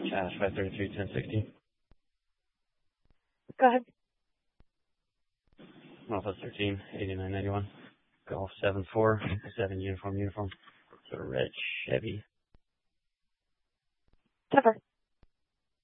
Cash 533 1016. Go ahead. Northwest 13 8991. Golf 74 7 uniform. It's a red Chevy.